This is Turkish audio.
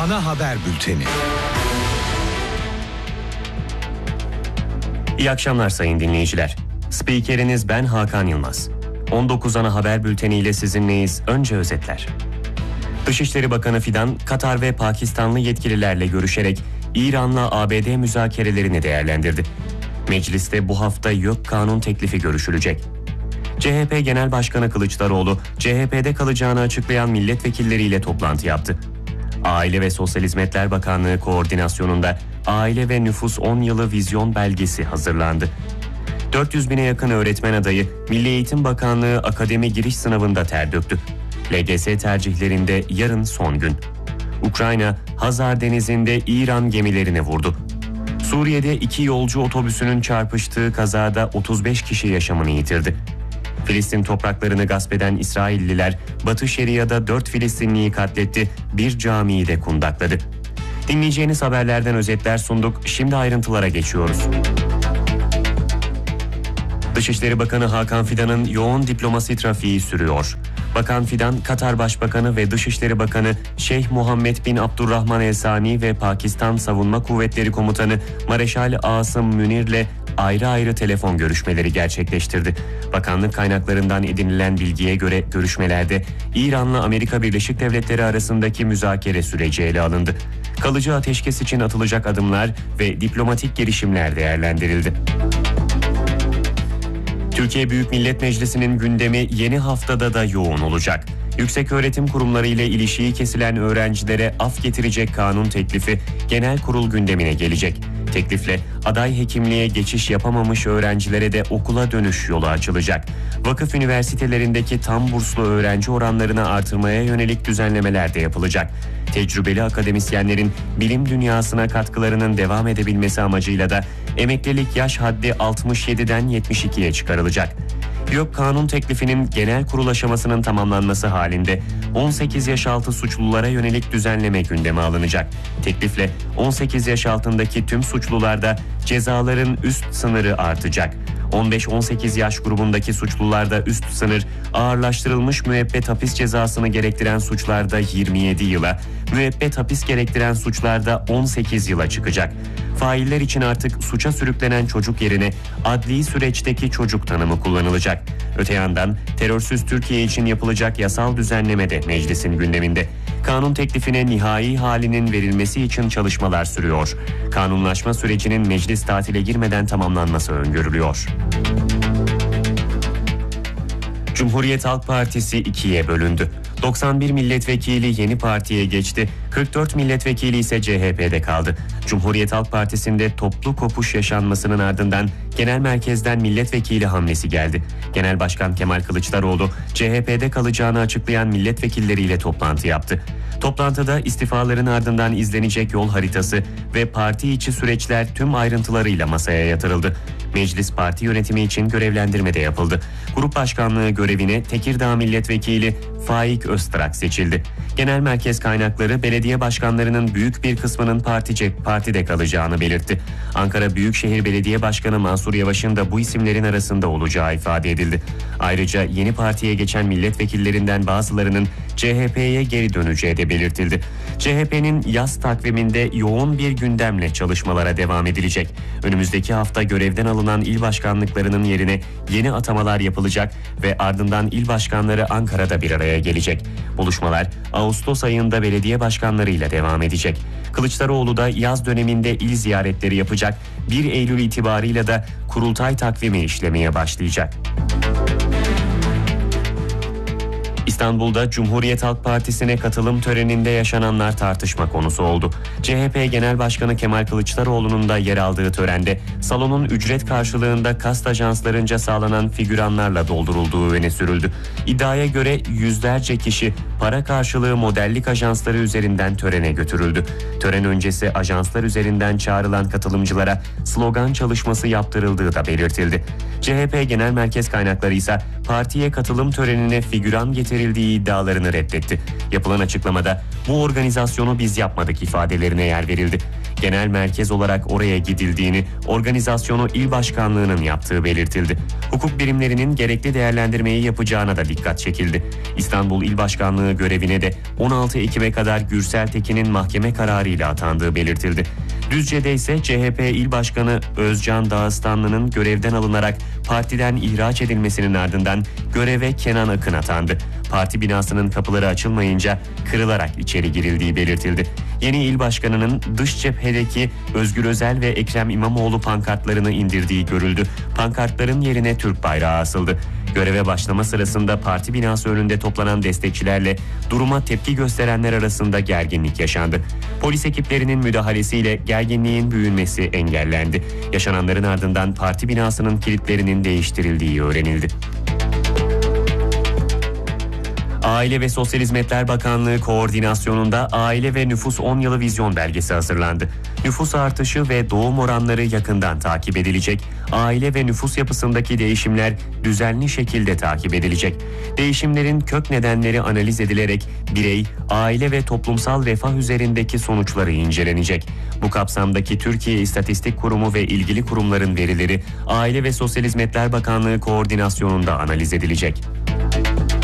ana haber bülteni. İyi akşamlar sayın dinleyiciler. Spikeriniz ben Hakan Yılmaz. 19 ana haber bülteniyle sizinleyiz. Önce özetler. Dışişleri Bakanı Fidan, Katar ve Pakistanlı yetkililerle görüşerek İran'la ABD müzakerelerini değerlendirdi. Mecliste bu hafta YÖK kanun teklifi görüşülecek. CHP Genel Başkanı Kılıçdaroğlu, CHP'de kalacağını açıklayan milletvekilleriyle toplantı yaptı. Aile ve Sosyal Hizmetler Bakanlığı koordinasyonunda Aile ve Nüfus 10 Yılı Vizyon Belgesi hazırlandı. 400 bine yakın öğretmen adayı Milli Eğitim Bakanlığı akademi giriş sınavında ter döktü. LGS tercihlerinde yarın son gün. Ukrayna, Hazar Denizi'nde İran gemilerini vurdu. Suriye'de 2 yolcu otobüsünün çarpıştığı kazada 35 kişi yaşamını yitirdi. Filistin topraklarını gasp eden İsrailliler Batı Şeria'da 4 Filistinliyi katletti, bir camiyi de kundakladı. Dinleyeceğiniz haberlerden özetler sunduk, şimdi ayrıntılara geçiyoruz. Dışişleri Bakanı Hakan Fidan'ın yoğun diplomasi trafiği sürüyor. Bakan Fidan, Katar Başbakanı ve Dışişleri Bakanı Şeyh Muhammed bin Abdurrahman El Sani ve Pakistan Savunma Kuvvetleri Komutanı Mareşal Asım Münir'le ayrı ayrı telefon görüşmeleri gerçekleştirdi. Bakanlık kaynaklarından edinilen bilgiye göre görüşmelerde İran'la Amerika Birleşik Devletleri arasındaki müzakere süreci ele alındı. Kalıcı ateşkes için atılacak adımlar ve diplomatik girişimler değerlendirildi. Türkiye Büyük Millet Meclisi'nin gündemi yeni haftada da yoğun olacak. Yükseköğretim kurumları ile ilişiği kesilen öğrencilere af getirecek kanun teklifi genel kurul gündemine gelecek. Teklifle aday hekimliğe geçiş yapamamış öğrencilere de okula dönüş yolu açılacak. Vakıf üniversitelerindeki tam burslu öğrenci oranlarını artırmaya yönelik düzenlemeler de yapılacak. Tecrübeli akademisyenlerin bilim dünyasına katkılarının devam edebilmesi amacıyla da emeklilik yaş haddi 67'den 72'ye çıkarılacak. YÖK kanun teklifinin genel kurul aşamasının tamamlanması halinde 18 yaş altı suçlulara yönelik düzenleme gündeme alınacak. Teklifle 18 yaş altındaki tüm suçlularda cezaların üst sınırı artacak. 15-18 yaş grubundaki suçlularda üst sınır ağırlaştırılmış müebbet hapis cezasını gerektiren suçlarda 27 yıla, müebbet hapis gerektiren suçlarda 18 yıla çıkacak. Failler için artık suça sürüklenen çocuk yerine adli süreçteki çocuk tanımı kullanılacak. Öte yandan terörsüz Türkiye için yapılacak yasal düzenleme de meclisin gündeminde. Kanun teklifine nihai halinin verilmesi için çalışmalar sürüyor. Kanunlaşma sürecinin meclis tatile girmeden tamamlanması öngörülüyor. Cumhuriyet Halk Partisi ikiye bölündü. 91 milletvekili yeni partiye geçti, 44 milletvekili ise CHP'de kaldı. Cumhuriyet Halk Partisi'nde toplu kopuş yaşanmasının ardından genel merkezden milletvekili hamlesi geldi. Genel Başkan Kemal Kılıçdaroğlu, CHP'de kalacağını açıklayan milletvekilleriyle toplantı yaptı. Toplantıda istifaların ardından izlenecek yol haritası ve parti içi süreçler tüm ayrıntılarıyla masaya yatırıldı. Meclis parti yönetimi için görevlendirme de yapıldı. Grup başkanlığı görevine Tekirdağ Milletvekili Faik Öztrak seçildi. Genel merkez kaynakları belediye başkanlarının büyük bir kısmının partide kalacağını belirtti. Ankara Büyükşehir Belediye Başkanı Mansur Yavaş'ın da bu isimlerin arasında olacağı ifade edildi. Ayrıca yeni partiye geçen milletvekillerinden bazılarının CHP'ye geri döneceği de belirtildi. CHP'nin yaz takviminde yoğun bir gündemle çalışmalara devam edilecek. Önümüzdeki hafta görevden alınan il başkanlıklarının yerine yeni atamalar yapılacak ve ardından il başkanları Ankara'da bir araya gelecek. Buluşmalar Ağustos ayında belediye başkanlarıyla devam edecek. Kılıçdaroğlu da yaz döneminde il ziyaretleri yapacak. 1 Eylül itibarıyla da kurultay takvimi işlemeye başlayacak. İstanbul'da Cumhuriyet Halk Partisi'ne katılım töreninde yaşananlar tartışma konusu oldu. CHP Genel Başkanı Kemal Kılıçdaroğlu'nun da yer aldığı törende salonun ücret karşılığında kast ajanslarınca sağlanan figüranlarla doldurulduğu öne sürüldü. İddiaya göre yüzlerce kişi para karşılığı modellik ajansları üzerinden törene götürüldü. Tören öncesi ajanslar üzerinden çağrılan katılımcılara slogan çalışması yaptırıldığı da belirtildi. CHP Genel Merkez kaynakları ise partiye katılım törenine figüran getirildiği iddialarını reddetti. Yapılan açıklamada bu organizasyonu biz yapmadık ifadelerine yer verildi. Genel merkez olarak oraya gidildiğini, organizasyonu il başkanlığının yaptığı belirtildi. Hukuk birimlerinin gerekli değerlendirmeyi yapacağına da dikkat çekildi. İstanbul İl Başkanlığı görevine de 16 Ekim'e kadar Gürsel Tekin'in mahkeme kararıyla atandığı belirtildi. Düzce'de ise CHP İl Başkanı Özcan Dağıstanlı'nın görevden alınarak partiden ihraç edilmesinin ardından göreve Kenan Akın atandı. Parti binasının kapıları açılmayınca kırılarak içeri girildiği belirtildi. Yeni il başkanının dış cephedeki Özgür Özel ve Ekrem İmamoğlu pankartlarını indirdiği görüldü. Pankartların yerine Türk bayrağı asıldı. Göreve başlama sırasında parti binası önünde toplanan destekçilerle duruma tepki gösterenler arasında gerginlik yaşandı. Polis ekiplerinin müdahalesiyle gerginliğin büyümesi engellendi. Yaşananların ardından parti binasının kilitlerinin değiştirildiği öğrenildi. Aile ve Sosyal Hizmetler Bakanlığı koordinasyonunda Aile ve Nüfus 10 Yılı Vizyon Belgesi hazırlandı. Nüfus artışı ve doğum oranları yakından takip edilecek. Aile ve nüfus yapısındaki değişimler düzenli şekilde takip edilecek. Değişimlerin kök nedenleri analiz edilerek birey, aile ve toplumsal refah üzerindeki sonuçları incelenecek. Bu kapsamdaki Türkiye İstatistik Kurumu ve ilgili kurumların verileri Aile ve Sosyal Hizmetler Bakanlığı koordinasyonunda analiz edilecek.